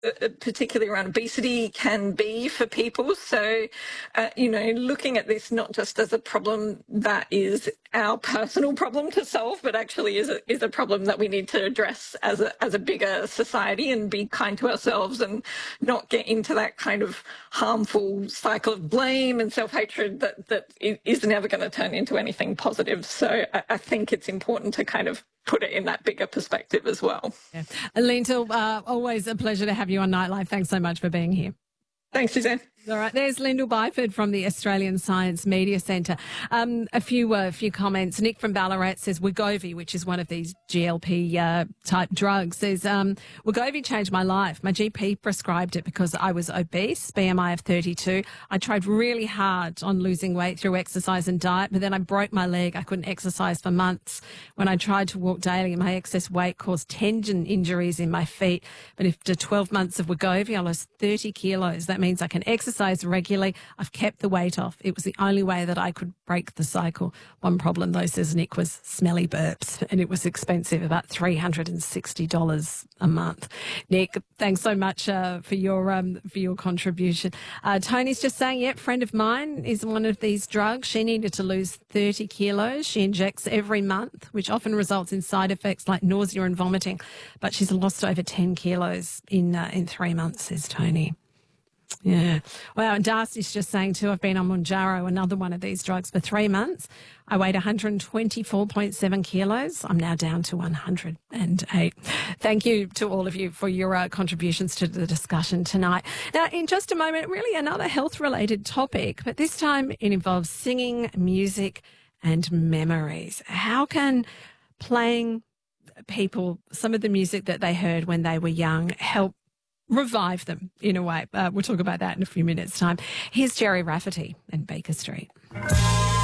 particularly around obesity, can be for people. So, looking at this not just as a problem that is our personal problem to solve, but actually is a problem that we need to address as a bigger society, and be kind to ourselves and not get into that kind of harmful cycle of blame and self-hatred that is never going to turn into anything positive. So I think it's important to kind of put it in that bigger perspective as well. Yeah. Lintel, always a pleasure to have you on Nightlife. Thanks so much for being here. Thanks, Suzanne. All right, there's Lyndall Byford from the Australian Science Media Centre. A few comments. Nick from Ballarat says Wegovy, which is one of these GLP type drugs, says Wegovy changed my life. My GP prescribed it because I was obese, BMI of 32. I tried really hard on losing weight through exercise and diet, but then I broke my leg. I couldn't exercise for months. When I tried to walk daily, my excess weight caused tendon injuries in my feet. But after 12 months of Wegovy, I lost 30 kilos. That means I can exercise regularly. I've kept the weight off. It was the only way that I could break the cycle. One problem, though, says Nick, was smelly burps, and it was expensive, about $360 a month. Nick, thanks so much for your contribution. Tony's just saying, yep, friend of mine is one of these drugs. She needed to lose 30 kilos. She injects every month, which often results in side effects like nausea and vomiting. But she's lost over 10 kilos in 3 months, says Tony. Yeah. Well, and Darcy's just saying too, I've been on Mounjaro, another one of these drugs, for 3 months. I weighed 124.7 kilos. I'm now down to 108. Thank you to all of you for your contributions to the discussion tonight. Now, in just a moment, really another health-related topic, but this time it involves singing, music and memories. How can playing people some of the music that they heard when they were young help revive them in a way? We'll talk about that in a few minutes' time. Here's Jerry Rafferty and Baker Street.